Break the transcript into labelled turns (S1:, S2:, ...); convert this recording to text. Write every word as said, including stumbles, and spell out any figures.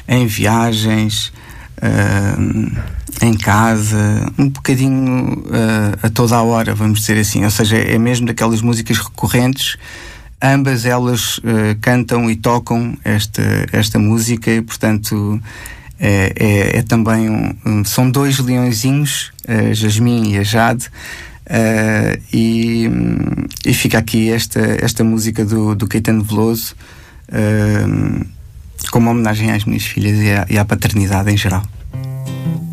S1: em viagens, uh, em casa, um bocadinho uh, a toda a hora, vamos dizer assim. Ou seja, é mesmo daquelas músicas recorrentes. Ambas elas uh, cantam e tocam esta, esta música e, portanto, é, é, é também um, um, são dois leõezinhos, a Jasmine e a Jade, uh, e, e fica aqui esta, esta música do, do Caetano Veloso uh, como homenagem às minhas filhas e à, e à paternidade em geral.